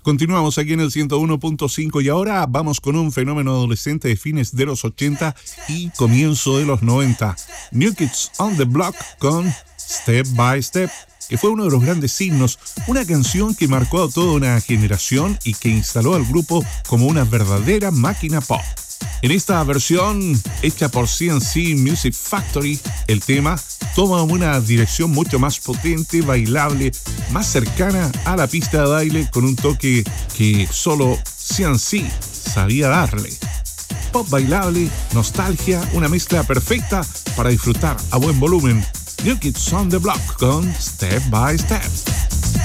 Continuamos aquí en el 101.5 y ahora vamos con un fenómeno adolescente de fines de los 80 y comienzo de los 90. New Kids on the Block con Step by Step, que fue uno de los grandes himnos, una canción que marcó a toda una generación y que instaló al grupo como una verdadera máquina pop. En esta versión hecha por CNC Music Factory, el tema toma una dirección mucho más potente, bailable, más cercana a la pista de baile, con un toque que solo CNC sabía darle. Pop bailable, nostalgia, una mezcla perfecta para disfrutar a buen volumen. New Kids on the Block con Step by Step.